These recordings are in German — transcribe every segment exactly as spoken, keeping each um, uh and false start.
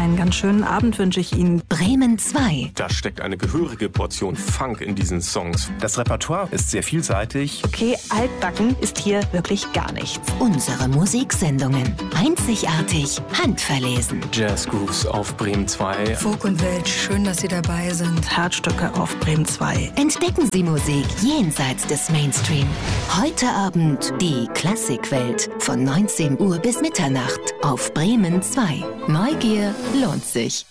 Einen ganz schönen Abend wünsche ich Ihnen. Bremen zwei. Da steckt eine gehörige Portion Funk in diesen Songs. Das Repertoire ist sehr vielseitig. Okay, altbacken ist hier wirklich gar nichts. Unsere Musiksendungen. Einzigartig, handverlesen. Jazz Grooves auf Bremen zwei. Folk und Welt, schön, dass Sie dabei sind. Herzstücke auf Bremen zwei. Entdecken Sie Musik jenseits des Mainstream. Heute Abend die Klassikwelt von neunzehn Uhr bis Mitternacht auf Bremen zwei. Neugier lohnt sich.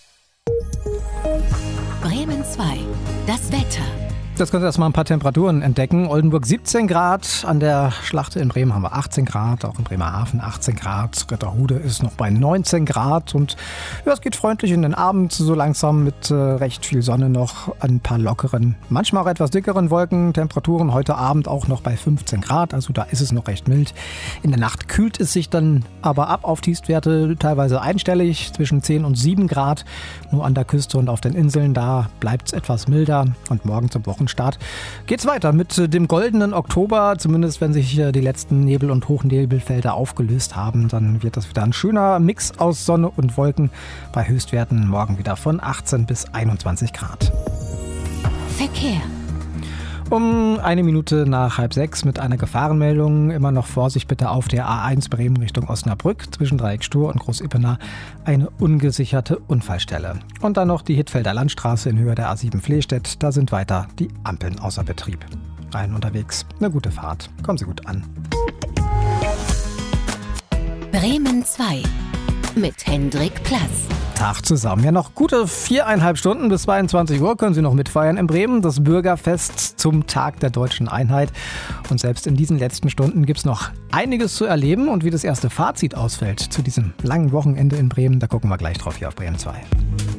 Bremen zwei. Das Wetter. Jetzt könnt ihr erstmal ein paar Temperaturen entdecken. Oldenburg siebzehn Grad, an der Schlachte in Bremen haben wir achtzehn Grad, auch in Bremerhaven achtzehn Grad. Ritterhude ist noch bei neunzehn Grad und ja, es geht freundlich in den Abend so langsam mit äh, recht viel Sonne noch, ein paar lockeren, manchmal auch etwas dickeren Wolken. Temperaturen heute Abend auch noch bei fünfzehn Grad, also da ist es noch recht mild. In der Nacht kühlt es sich dann aber ab auf Tiefstwerte, teilweise einstellig, zwischen zehn und sieben Grad. Nur an der Küste und auf den Inseln, da bleibt es etwas milder und morgen zum Wochenstart geht's weiter mit dem goldenen Oktober, zumindest wenn sich die letzten Nebel- und Hochnebelfelder aufgelöst haben, dann wird das wieder ein schöner Mix aus Sonne und Wolken bei Höchstwerten morgen wieder von achtzehn bis einundzwanzig Grad. Verkehr. Um eine Minute nach halb sechs mit einer Gefahrenmeldung. Immer noch Vorsicht bitte auf der A eins Bremen Richtung Osnabrück. Zwischen Dreieck Stur und Groß-Ippener eine ungesicherte Unfallstelle. Und dann noch die Hittfelder Landstraße in Höhe der A sieben Flehstedt. Da sind weiter die Ampeln außer Betrieb. Rein unterwegs. Eine gute Fahrt. Kommen Sie gut an. Bremen zwei mit Hendrik Plass. Tag zusammen. Ja, noch gute viereinhalb Stunden bis zweiundzwanzig Uhr können Sie noch mitfeiern in Bremen. Das Bürgerfest zum Tag der deutschen Einheit. Und selbst in diesen letzten Stunden gibt es noch einiges zu erleben. Und wie das erste Fazit ausfällt zu diesem langen Wochenende in Bremen, da gucken wir gleich drauf hier auf Bremen zwei.